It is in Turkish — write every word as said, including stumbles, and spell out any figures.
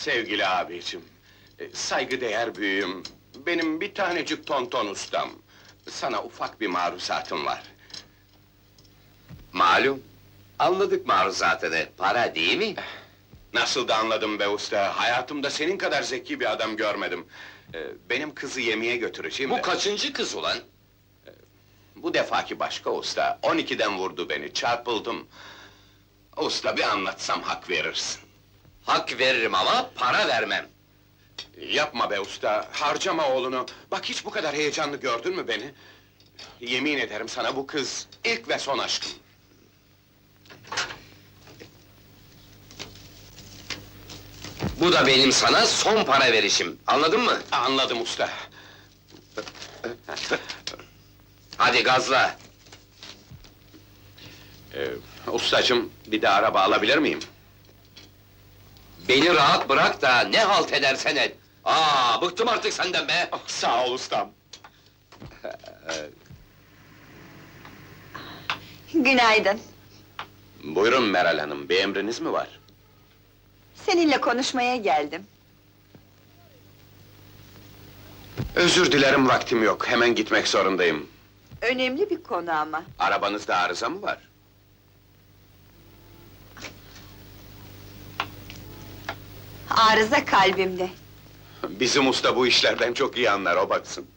Sevgili abicim, e, saygıdeğer büyüğüm, benim bir tanecik tonton ustam. Sana ufak bir maruzatım var. Malum, anladık maruzatını, para değil mi? Nasıl da anladım be usta, hayatımda senin kadar zeki bir adam görmedim. E, benim kızı yemeğe götüreceğim Bu de... kaçıncı kız ulan? Bu defaki başka usta, on ikiden vurdu beni, çarpıldım. Usta bir anlatsam hak verirsin. Hak veririm ama para vermem. Yapma be usta, harcama oğlunu. Bak hiç bu kadar heyecanlı gördün mü beni? Yemin ederim sana bu kız, ilk ve son aşkım. Bu da benim sana son para verişim, anladın mı? Anladım usta. Hadi gazla! Ee, ustacığım, bir de araba alabilir miyim? Beni rahat bırak da ne halt edersen et! Aa, bıktım artık senden be! Sağ ol ustam. Günaydın. Buyurun Meral Hanım, bir emriniz mi var? Seninle konuşmaya geldim. Özür dilerim, vaktim yok, hemen gitmek zorundayım. Önemli bir konu ama. Arabanızda arıza mı var? Arıza kalbimde. Bizim usta bu işlerden çok iyi anlar, o baksın.